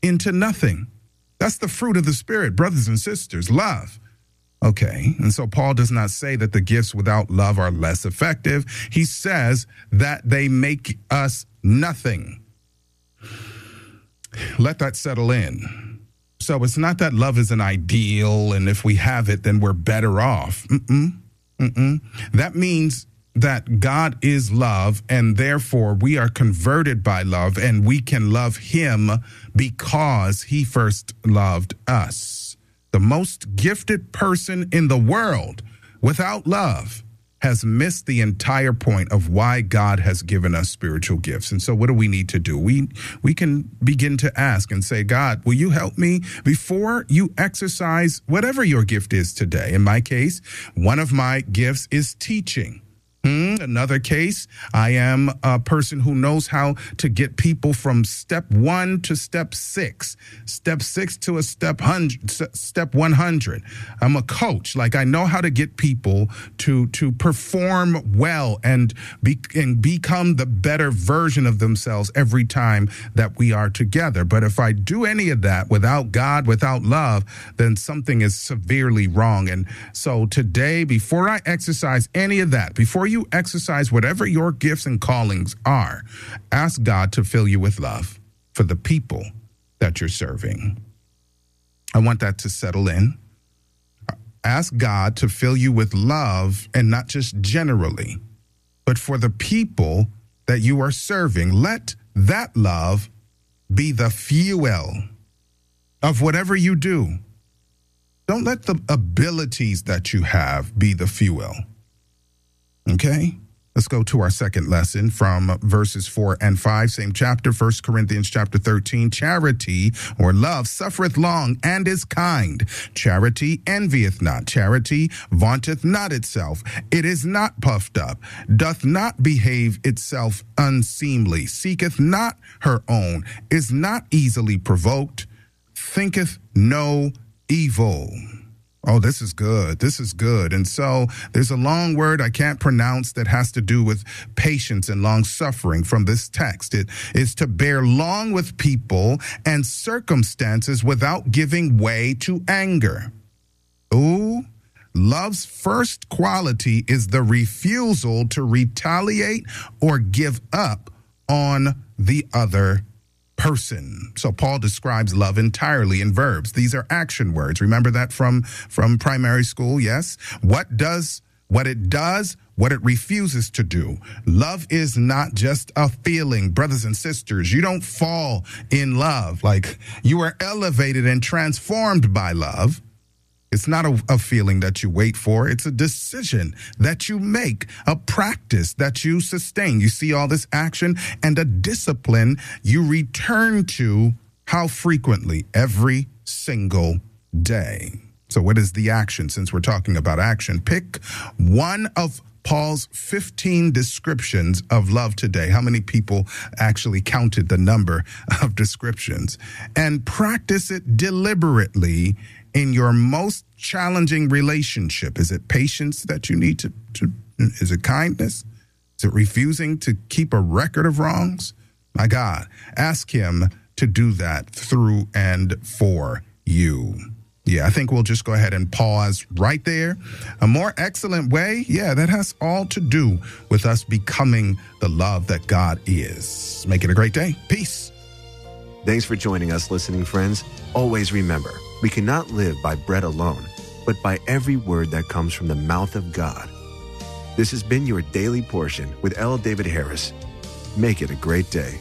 into nothing. That's the fruit of the Spirit, brothers and sisters, love. Okay, and so Paul does not say that the gifts without love are less effective. He says that they make us nothing. Let that settle in. So it's not that love is an ideal, and if we have it, then we're better off. That means that God is love, and therefore we are converted by love, and we can love him because he first loved us. The most gifted person in the world without love has missed the entire point of why God has given us spiritual gifts. And so what do we need to do? We can begin to ask and say, God, will you help me before you exercise whatever your gift is today? In my case, one of my gifts is teaching. Another case, I am a person who knows how to get people from step 1 to step 6 to a step 100. I'm a coach. Like, I know how to get people to perform well and become the better version of themselves every time that we are together. But if I do any of that without God, without love, then something is severely wrong. And so today, before I exercise any of that, before you exercise whatever your gifts and callings are, ask God to fill you with love for the people that you're serving. I want that to settle in. Ask God to fill you with love, and not just generally, but for the people that you are serving. Let that love be the fuel of whatever you do. Don't let the abilities that you have be the fuel. Okay, let's go to our second lesson from verses 4 and 5, same chapter, 1 Corinthians chapter 13. Charity, or love, suffereth long and is kind. Charity envieth not. Charity vaunteth not itself. It is not puffed up, doth not behave itself unseemly, seeketh not her own, is not easily provoked, thinketh no evil. Oh, this is good. This is good. And so there's a long word I can't pronounce that has to do with patience and long suffering from this text. It is to bear long with people and circumstances without giving way to anger. Ooh, love's first quality is the refusal to retaliate or give up on the other person. So Paul describes love entirely in verbs. These are action words. Remember that from primary school, yes? What it does, what it refuses to do. Love is not just a feeling, brothers and sisters. You don't fall in love. Like, you are elevated and transformed by love. It's not a feeling that you wait for. It's a decision that you make, a practice that you sustain. You see all this action, and a discipline you return to how frequently? Every single day. So what is the action? Since we're talking about action, pick one of Paul's 15 descriptions of love today. How many people actually counted the number of descriptions? And practice it deliberately in your most challenging relationship. Is it patience that you need to is it kindness? Is it refusing to keep a record of wrongs? My God, ask him to do that through and for you. Yeah, I think we'll just go ahead and pause right there. A more excellent way, yeah, that has all to do with us becoming the love that God is. Make it a great day. Peace. Thanks for joining us, listening friends. Always remember, we cannot live by bread alone, but by every word that comes from the mouth of God. This has been your Daily Portion with L. David Harris. Make it a great day.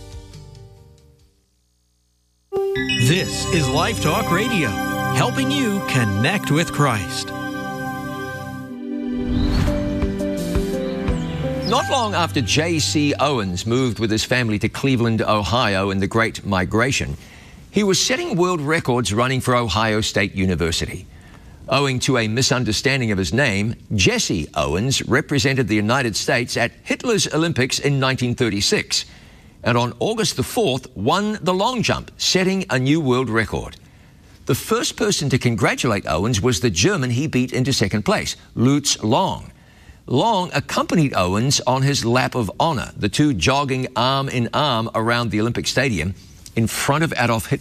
This is Life Talk Radio, helping you connect with Christ. Not long after J.C. Owens moved with his family to Cleveland, Ohio in the Great Migration, he was setting world records running for Ohio State University. Owing to a misunderstanding of his name, Jesse Owens represented the United States at Hitler's Olympics in 1936, and on August the 4th won the long jump, setting a new world record. The first person to congratulate Owens was the German he beat into second place, Lutz Long. Long accompanied Owens on his lap of honor, the two jogging arm in arm around the Olympic Stadium in front of Adolf Hitler.